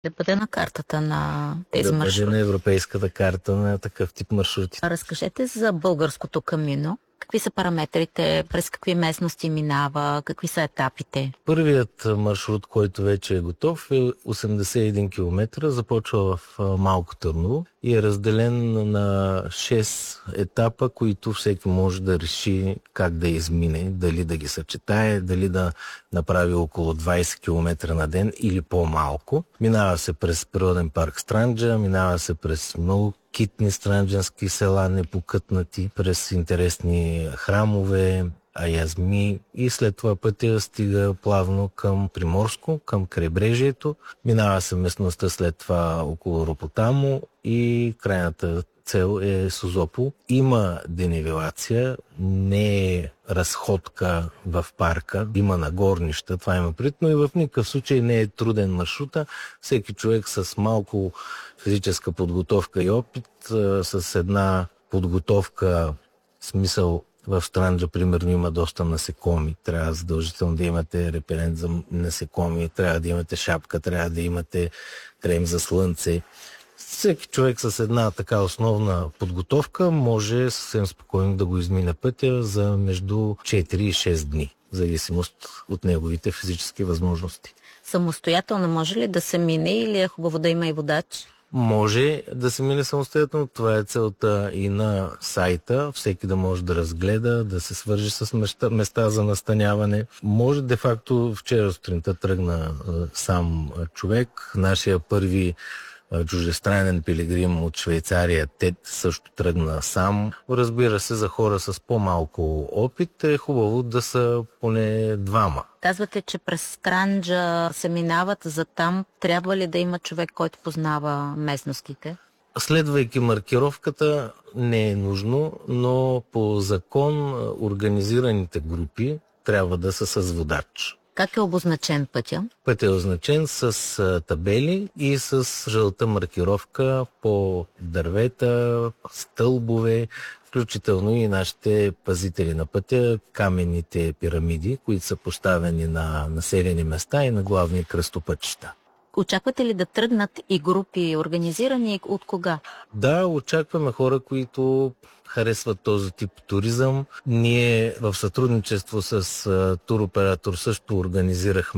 Да бъде на картата на тези Да бъде маршрути. на европейската карта на такъв тип маршрути. Разкажете за българското камино. Какви са параметрите, през какви местности минава, какви са етапите? Първият маршрут, който вече е готов, е 81 км, започва в Малко Търново и е разделен на 6 етапа, които всеки може да реши как да измине, дали да ги съчетае, дали да направи около 20 км на ден или по-малко. Минава се през природен парк Странджа, минава се през много китни странджански села, непокътнати, през интересни храмове, аязми и след това пътя стига плавно към Приморско, към крайбрежието. Минава се местността след това около Ропотамо и крайната цел е Созопол. Има денивелация, не е разходка в парка, има нагорнища, това има пред, но и в никакъв случай не е труден маршрута. Всеки човек с малко физическа подготовка и опит, с една подготовка, смисъл в Странджа, примерно, има доста насекоми. Трябва задължително да имате репелент за насекоми, трябва да имате шапка, трябва да имате крем за слънце. Всеки човек с една така основна подготовка може съвсем спокойно да го измине пътя за между 4 и 6 дни, в зависимост от неговите физически възможности. Самостоятелно може ли да се мине или е хубаво да има и водач? Може да се мине самостоятелно. Това е целта и на сайта. Всеки да може да разгледа, да се свържи с места за настаняване. Може, де-факто, вчера сутринта тръгна сам човек. Нашия първи чуждестранен пилигрим от Швейцария, Тед, също тръгна сам. Разбира се, за хора с по-малко опит е хубаво да са поне двама. Казвате, че през Странджа се минават, за там трябва ли да има човек, който познава местностите? Следвайки маркировката не е нужно, но по закон организираните групи трябва да са с водач. Как е обозначен пътя? Пътят е означен с табели и с жълта маркировка по дървета, стълбове, включително и нашите пазители на пътя, каменните пирамиди, които са поставени на населени места и на главни кръстопътища. Очаквате ли да тръгнат и групи организирани от кога? Да, очакваме хора, които харесват този тип туризъм. Ние в сътрудничество с туроператор също организирахме